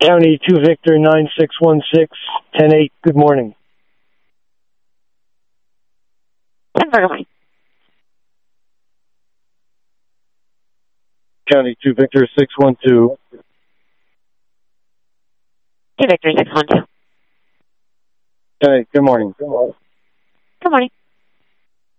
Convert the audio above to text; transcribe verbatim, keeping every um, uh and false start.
County two Victor nine six one six, ten eight, good morning. ten four, good morning. County two Victor six one two. two Victor six one two. ten eight, good morning. Good morning. Good morning.